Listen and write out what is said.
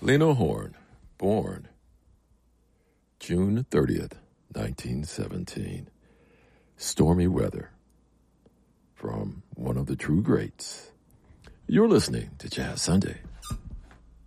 Lena Horne, born June 30th, 1917. Stormy weather from one of the true greats. You're listening to Jazz Sunday.